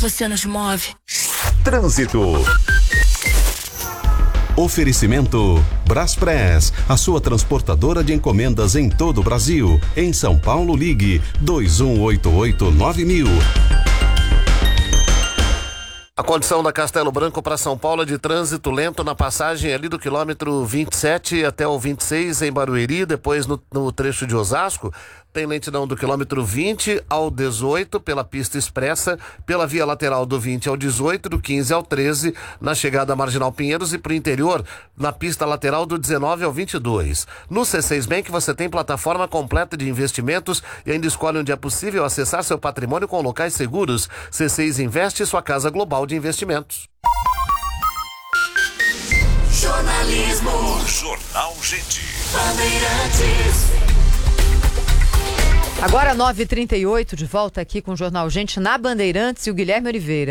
você nos move. Trânsito. Oferecimento Braspress, a sua transportadora de encomendas em todo o Brasil. Em São Paulo, ligue 2188-9000. A condição da Castelo Branco para São Paulo é de trânsito lento na passagem ali do quilômetro 27 até o 26 em Barueri, depois no trecho de Osasco. Tem lentidão do quilômetro 20 ao 18 pela pista expressa, pela via lateral do 20 ao 18, do 15 ao 13, na chegada à Marginal Pinheiros e para o interior, na pista lateral do 19 ao 22. No C6 Bank você tem plataforma completa de investimentos e ainda escolhe onde é possível acessar seu patrimônio com locais seguros. C6 Investe, sua casa global de investimentos. Jornalismo. Jornal Gente. Bandeirantes. Agora 9h38, de volta aqui com o Jornal Gente na Bandeirantes e o Guilherme Oliveira.